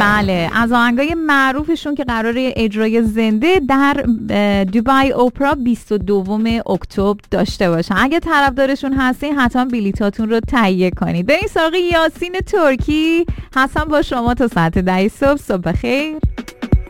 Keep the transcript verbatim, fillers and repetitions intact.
بله، از آهنگای معروفشون که قراره اجرای زنده در دبی اپرا بیست و دوم اکتبر داشته باشن. اگه طرفدارشون هستین حتما بلیطاتون رو تهیه کنید. بریم سراغ یاسین ترکی. حسن با شما تا ساعت ده صبح. صبح بخیر.